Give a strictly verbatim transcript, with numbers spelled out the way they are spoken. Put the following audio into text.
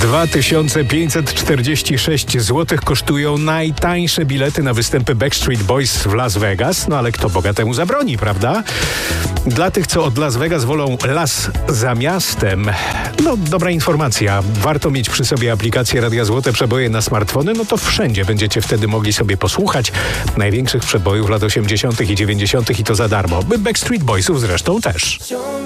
dwa tysiące pięćset czterdzieści sześć złotych kosztują najtańsze bilety na występy Backstreet Boys w Las Vegas. No ale kto bogatemu zabroni, prawda? Dla tych, co od Las Vegas wolą las za miastem, no dobra informacja. Warto mieć przy sobie aplikację Radia Złote Przeboje na smartfony, no to wszędzie będziecie wtedy mogli sobie posłuchać największych przebojów lat osiemdziesiątych i dziewięćdziesiątych i to za darmo. Backstreet Boysów zresztą też.